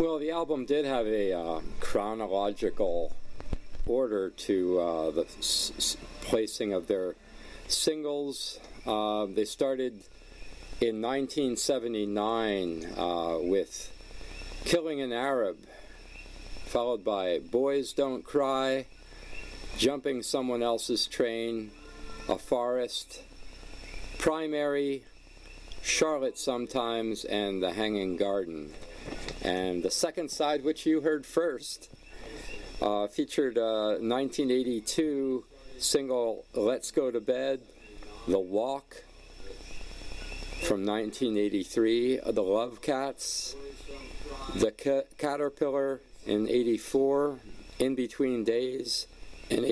Well, the album did have a chronological order to the placing of their singles. They started in 1979 with Killing an Arab, followed by Boys Don't Cry, Jumping Someone Else's Train, A Forest, Primary, Charlotte Sometimes, and The Hanging Garden. And the second side, which you heard first, featured a 1982 single, Let's Go to Bed, The Walk, from 1983, The Love Cats, The Caterpillar in 84, In Between Days in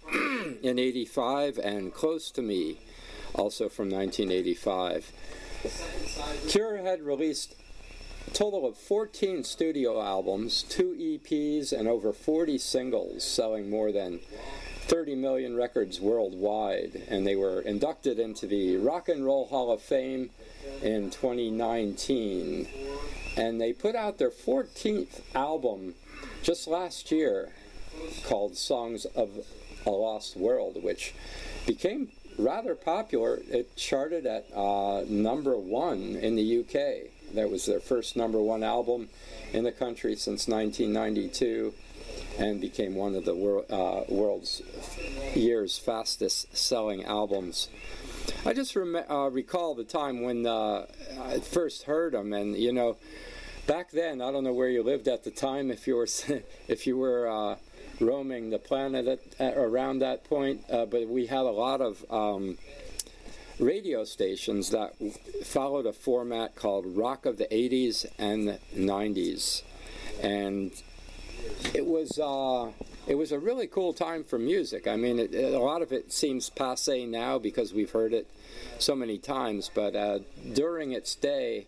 85, and Close to Me, also from 1985. Cure had released a total of 14 studio albums, 2 EPs, and over 40 singles, selling more than 30 million records worldwide, and they were inducted into the Rock and Roll Hall of Fame in 2019. And they put out their 14th album just last year called Songs of a Lost World, which became rather popular. It charted at number 1 in the UK. That was their first number 1 album in the country since 1992, and became one of the world's year's fastest selling albums. I just recall the time when I first heard them, and you know, back then, I don't know where you lived at the time, if you were roaming the planet around that point, but we had a lot of radio stations that followed a format called Rock of the 80s and 90s, and it was a really cool time for music. I mean, a lot of it seems passé now because we've heard it so many times, but during its day,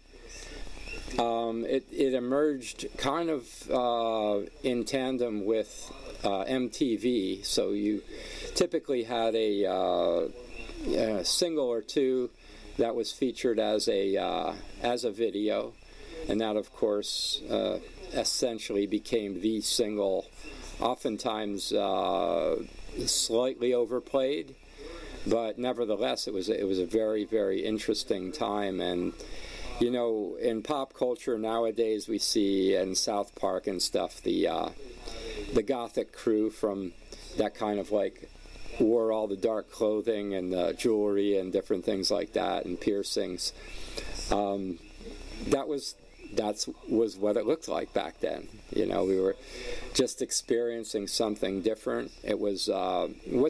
it emerged kind of in tandem with MTV. So you typically had a single or two that was featured as a video, and that, of course, essentially became the single. Oftentimes slightly overplayed, but nevertheless, it was a very, very interesting time. And you know, in pop culture nowadays, we see in South Park and stuff the gothic crew from that kind of like wore all the dark clothing and jewelry and different things like that and piercings. That was what it looked like back then. You know, we were just experiencing something different. It was what